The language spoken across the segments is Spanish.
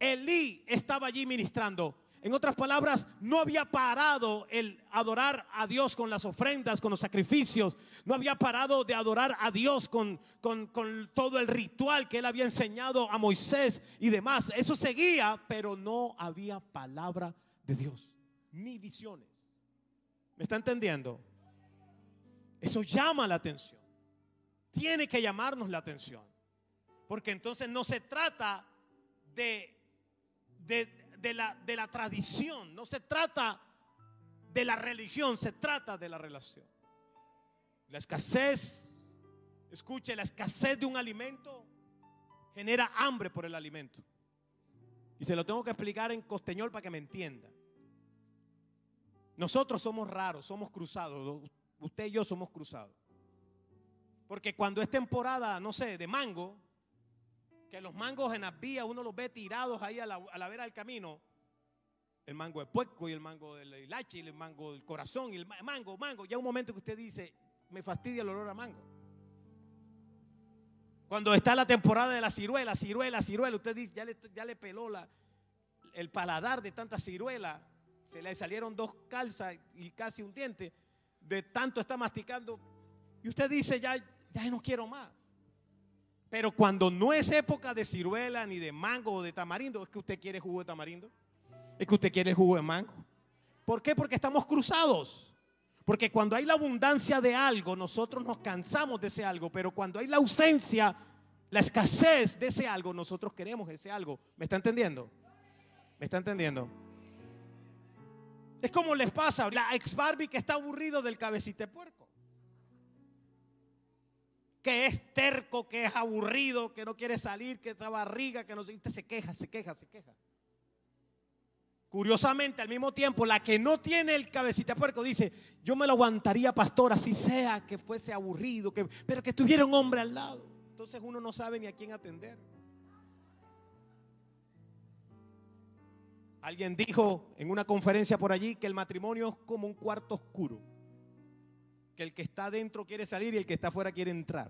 Elí estaba allí ministrando. En otras palabras, no había parado el adorar a Dios con las ofrendas, con los sacrificios. No había parado de adorar a Dios con todo el ritual que él había enseñado a Moisés y demás. Eso seguía, pero no había palabra de Dios, ni visiones. ¿Me está entendiendo? Eso llama la atención. Tiene que llamarnos la atención. Porque entonces no se trata de la tradición, no se trata de la religión, se trata de la relación. La escasez, escuche, la escasez de un alimento genera hambre por el alimento. Y se lo tengo que explicar en costeñol para que me entienda. Nosotros somos raros, somos cruzados. Usted y yo somos cruzados. Porque cuando es temporada, no sé, de mango, que los mangos en las vías uno los ve tirados ahí a la vera del camino. El mango de puerco y el mango del hilache y el mango del corazón y el mango. Ya un momento que usted dice, me fastidia el olor a mango. Cuando está la temporada de la ciruela, usted dice, ya le peló el paladar de tanta ciruela. Se le salieron 2 calzas y casi un diente. De tanto está masticando. Y usted dice, ya no quiero más. Pero cuando no es época de ciruela, ni de mango o de tamarindo, es que usted quiere jugo de tamarindo, es que usted quiere jugo de mango. ¿Por qué? Porque estamos cruzados. Porque cuando hay la abundancia de algo, nosotros nos cansamos de ese algo. Pero cuando hay la ausencia, la escasez de ese algo, nosotros queremos ese algo. ¿Me está entendiendo? ¿Me está entendiendo? Es como les pasa a la ex Barbie que está aburrido del cabecita de puerco, que es terco, que es aburrido, que no quiere salir, que esa barriga, que no sé, se queja. Curiosamente, al mismo tiempo, la que no tiene el cabecita de puerco dice, yo me lo aguantaría, pastor, así sea que fuese aburrido, pero que tuviera un hombre al lado. Entonces uno no sabe ni a quién atender. Alguien dijo en una conferencia por allí que el matrimonio es como un cuarto oscuro, que el que está adentro quiere salir y el que está afuera quiere entrar.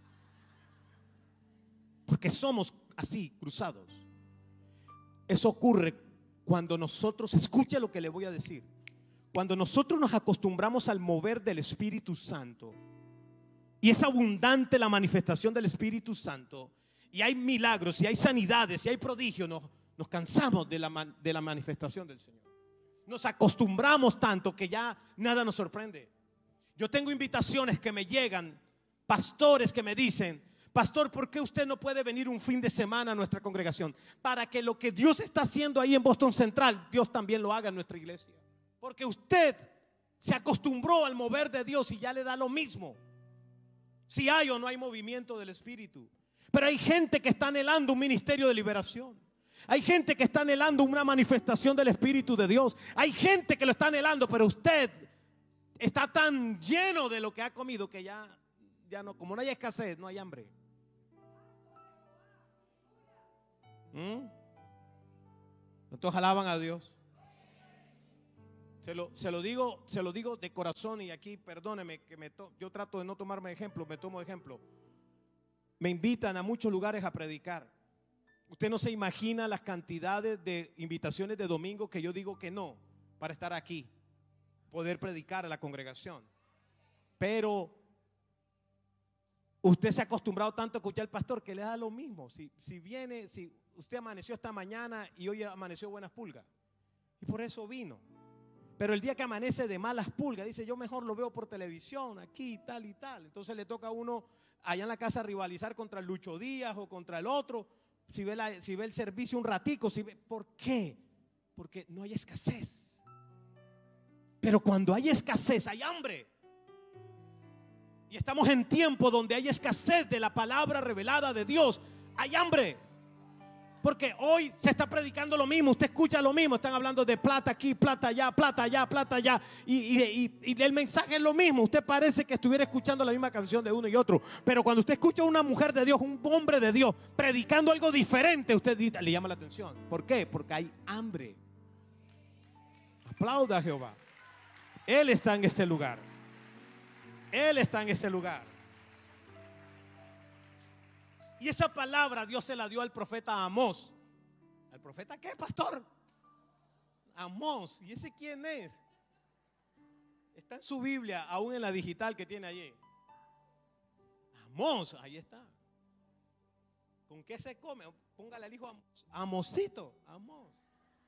Porque somos así, cruzados. Eso ocurre cuando nosotros, escuche lo que le voy a decir, cuando nosotros nos acostumbramos al mover del Espíritu Santo y es abundante la manifestación del Espíritu Santo y hay milagros y hay sanidades y hay prodigios, nos cansamos de la manifestación del Señor. Nos acostumbramos tanto que ya nada nos sorprende. Yo tengo invitaciones que me llegan, pastores que me dicen, pastor, ¿por qué usted no puede venir un fin de semana a nuestra congregación? Para que lo que Dios está haciendo ahí en Boston Central, Dios también lo haga en nuestra iglesia. Porque usted se acostumbró al mover de Dios y ya le da lo mismo si hay o no hay movimiento del Espíritu. Pero hay gente que está anhelando un ministerio de liberación. Hay gente que está anhelando una manifestación del Espíritu de Dios. Hay gente que lo está anhelando, pero usted está tan lleno de lo que ha comido que ya no, como no hay escasez, no hay hambre. ¿Cuántos alaban a Dios? Se lo digo de corazón y aquí perdóneme que yo trato de no tomarme ejemplo, me tomo ejemplo. Me invitan a muchos lugares a predicar. Usted no se imagina las cantidades de invitaciones de domingo que yo digo que no para estar aquí, poder predicar a la congregación. Pero usted se ha acostumbrado tanto a escuchar al pastor que le da lo mismo. Si usted amaneció esta mañana y hoy amaneció buenas pulgas, y por eso vino. Pero el día que amanece de malas pulgas, dice, yo mejor lo veo por televisión, aquí tal y tal. Entonces le toca a uno allá en la casa rivalizar contra el Lucho Díaz o contra el otro. Si ve el servicio un ratico, ¿por qué? Porque no hay escasez. Pero cuando hay escasez hay hambre. Y estamos en tiempo donde hay escasez de la palabra revelada de Dios. Hay hambre. Porque hoy se está predicando lo mismo, usted escucha lo mismo, están hablando de plata aquí, plata allá, plata allá, plata allá. Y el mensaje es lo mismo, usted parece que estuviera escuchando la misma canción de uno y otro. Pero cuando usted escucha a una mujer de Dios, un hombre de Dios, predicando algo diferente, usted le llama la atención. ¿Por qué? Porque hay hambre. Aplauda a Jehová. Él está en este lugar. Él está en este lugar. Y esa palabra Dios se la dio al profeta Amós. ¿profeta qué, pastor? Amós. ¿Y ese quién es? Está en su Biblia, aún en la digital que tiene allí. Amós, ahí está. ¿Con qué se come? Póngale al hijo Amós. Amosito, Amós.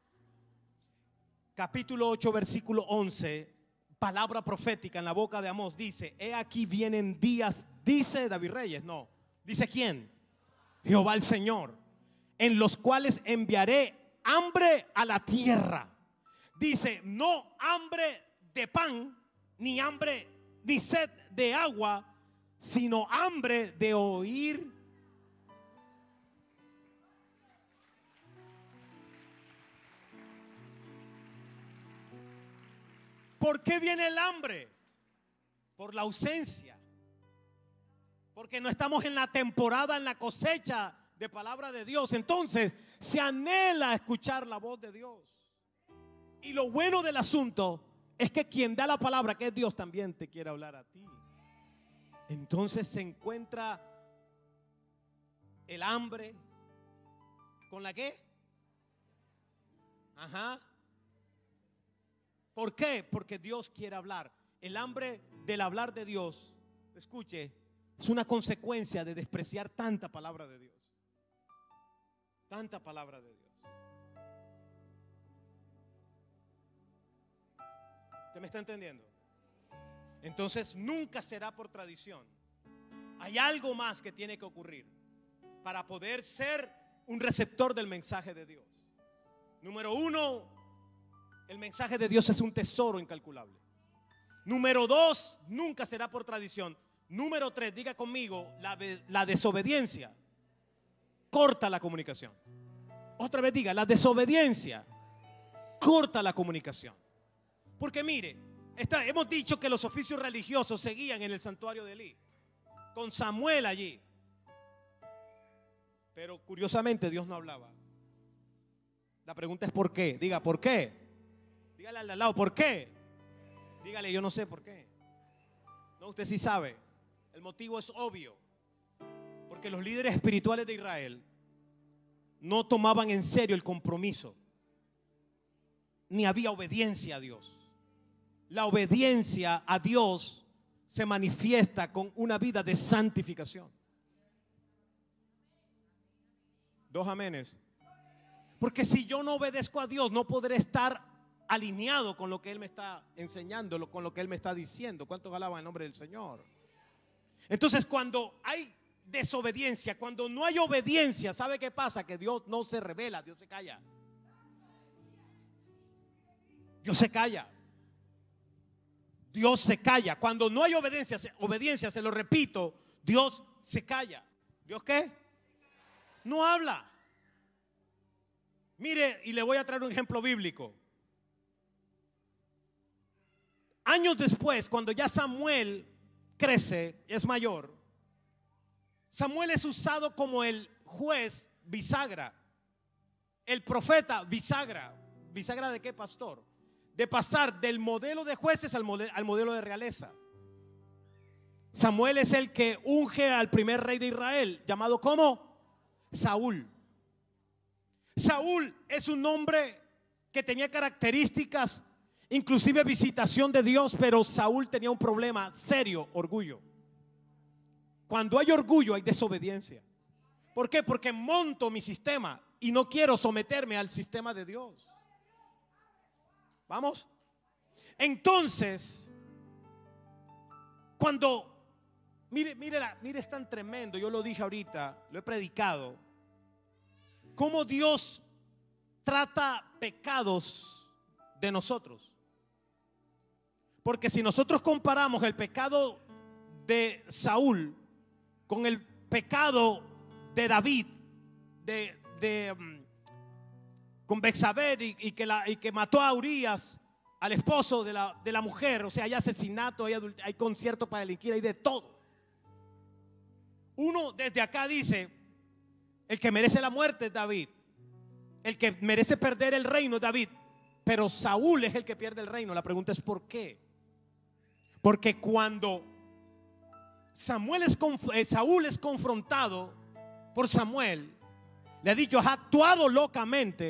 Capítulo 8, versículo 11. Palabra profética en la boca de Amós. Dice: he aquí vienen días, dice David Reyes. No, dice ¿quién? Jehová el Señor, en los cuales enviaré hambre a la tierra. Dice, no hambre de pan, ni hambre, ni sed de agua, sino hambre de oír. ¿Por qué viene el hambre? Por la ausencia. Porque no estamos en la temporada, en la cosecha de palabra de Dios. Entonces se anhela escuchar la voz de Dios. Y lo bueno del asunto es que quien da la palabra, que es Dios, también te quiere hablar a ti. Entonces se encuentra el hambre con la qué. Ajá. ¿Por qué? Porque Dios quiere hablar. El hambre del hablar de Dios, escuche, es una consecuencia de despreciar tanta palabra de Dios. Tanta palabra de Dios. ¿Usted me está entendiendo? Entonces nunca será por tradición. Hay algo más que tiene que ocurrir para poder ser un receptor del mensaje de Dios. Número uno, el mensaje de Dios es un tesoro incalculable. Número dos, nunca será por tradición. Número tres, diga conmigo, la desobediencia corta la comunicación. Otra vez diga, la desobediencia corta la comunicación. Porque mire, hemos dicho que los oficios religiosos seguían en el santuario de Elí, con Samuel allí. Pero curiosamente Dios no hablaba. La pregunta es ¿por qué? Diga, ¿por qué? Dígale al lado, ¿por qué? Dígale, yo no sé por qué. No, usted sí sabe. El motivo es obvio. Porque los líderes espirituales de Israel no tomaban en serio el compromiso, ni había obediencia a Dios. La obediencia a Dios se manifiesta con una vida de santificación. Dos amenes. Porque si yo no obedezco a Dios, no podré estar alineado con lo que Él me está enseñando, con lo que Él me está diciendo. ¿Cuántos alaban el nombre del Señor? Entonces, cuando hay desobediencia, cuando no hay obediencia, ¿sabe qué pasa? Que Dios no se revela, Dios se calla. Dios se calla. Dios se calla. Cuando no hay obediencia, se lo repito, Dios se calla. ¿Dios qué? No habla. Mire, y le voy a traer un ejemplo bíblico. Años después, cuando ya Samuel crece, es mayor, Samuel es usado como el juez bisagra, el profeta bisagra. ¿Bisagra de qué, pastor? De pasar del modelo de jueces al modelo de realeza. Samuel es el que unge al primer rey de Israel, llamado como Saúl. Saúl es un hombre que tenía características, inclusive visitación de Dios, pero Saúl tenía un problema serio: orgullo. Cuando hay orgullo hay desobediencia. ¿Por qué? Porque monto mi sistema y no quiero someterme al sistema de Dios. ¿Vamos? Entonces, cuando mire, es tan tremendo. Yo lo dije ahorita, lo he predicado, cómo Dios trata pecados de nosotros. Porque si nosotros comparamos el pecado de Saúl con el pecado de David, con Betsabé, y que mató a Urías, al esposo de la mujer, o sea, hay asesinato, hay concierto para delinquir, hay de todo. Uno desde acá dice: el que merece la muerte es David, el que merece perder el reino es David. Pero Saúl es el que pierde el reino. La pregunta es ¿por qué? Porque cuando Saúl es confrontado por Samuel, le ha dicho: has actuado locamente.